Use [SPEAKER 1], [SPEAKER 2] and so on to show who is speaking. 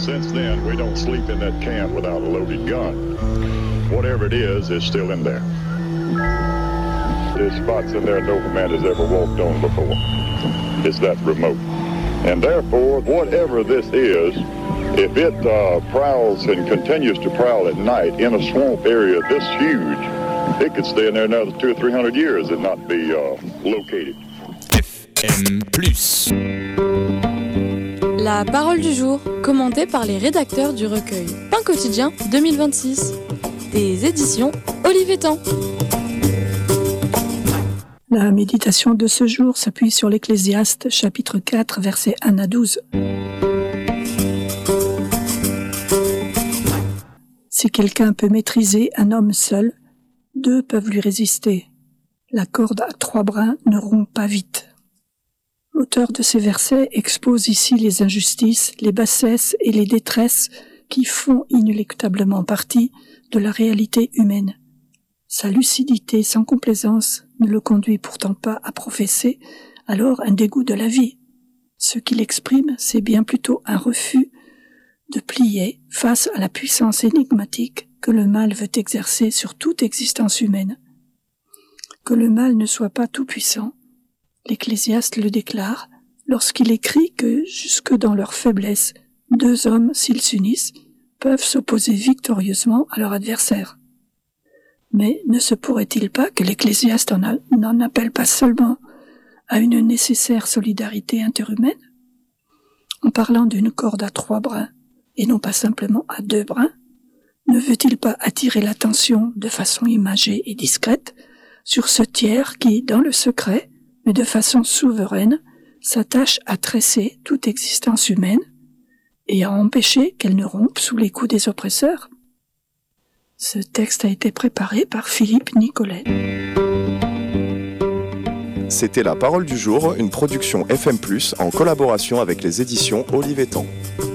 [SPEAKER 1] Since then, we don't sleep in that camp without a loaded gun. Whatever it is still in there. There's spots in there no man has ever walked on before. It's that remote. And therefore, whatever this is, if it prowls and continues to prowl at night in a swamp area this huge, it could stay in there another 200 or 300 years and not be located.
[SPEAKER 2] FM+.
[SPEAKER 3] La parole du jour, commentée par les rédacteurs du recueil Pain quotidien 2026, des éditions Olivetan.
[SPEAKER 4] La méditation de ce jour s'appuie sur l'Ecclésiaste, chapitre 4, versets 1 à 12. Si quelqu'un peut maîtriser un homme seul, 2 peuvent lui résister. La corde à 3 brins ne rompt pas vite. L'auteur de ces versets expose ici les injustices, les bassesses et les détresses qui font inéluctablement partie de la réalité humaine. Sa lucidité sans complaisance ne le conduit pourtant pas à professer alors un dégoût de la vie. Ce qu'il exprime, c'est bien plutôt un refus de plier face à la puissance énigmatique que le mal veut exercer sur toute existence humaine. Que le mal ne soit pas tout-puissant, l'Ecclésiaste le déclare lorsqu'il écrit que, jusque dans leur faiblesse, 2 hommes, s'ils s'unissent, peuvent s'opposer victorieusement à leur adversaire. Mais ne se pourrait-il pas que l'Ecclésiaste n'en appelle pas seulement à une nécessaire solidarité interhumaine? En parlant d'une corde à 3 brins, et non pas simplement à 2 brins, ne veut-il pas attirer l'attention de façon imagée et discrète sur ce tiers qui, dans le secret, mais de façon souveraine, s'attache à tresser toute existence humaine et à empêcher qu'elle ne rompe sous les coups des oppresseurs? Ce texte a été préparé par Philippe Nicolet.
[SPEAKER 5] C'était la parole du jour, une production FM+, en collaboration avec les éditions Olivetan.